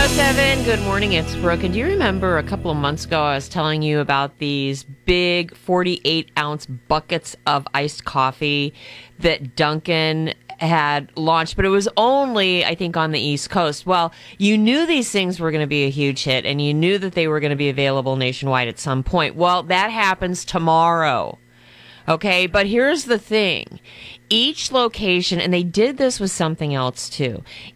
7:07. Good morning, it's Brooke. And do you remember a couple of months ago I was telling you about these big 48-ounce buckets of iced coffee that Dunkin' had launched, but it was only, I think, on the East Coast. Well, you knew these things were going to be a huge hit, and you knew that they were going to be available nationwide at some point. Well, that happens tomorrow. Okay, but here's the thing. Each location, and they did this with something else too,